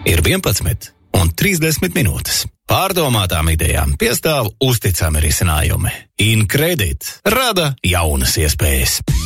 Ir 11:30 minūtes. Pārdomātām idejām piestāv uzticami risinājumi. InCredit rada jaunas iespējas.